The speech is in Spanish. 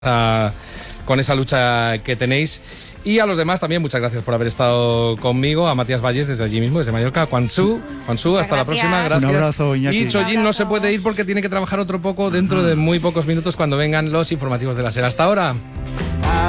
con esa lucha que tenéis. Y a los demás también, muchas gracias por haber estado conmigo. A Matías Valles desde allí mismo, desde Mallorca. Juansu, hasta la próxima. Gracias. Un abrazo, Iñaki. Y Chollín no se puede ir porque tiene que trabajar otro poco dentro de muy pocos minutos cuando vengan los informativos de la SER. Hasta ahora.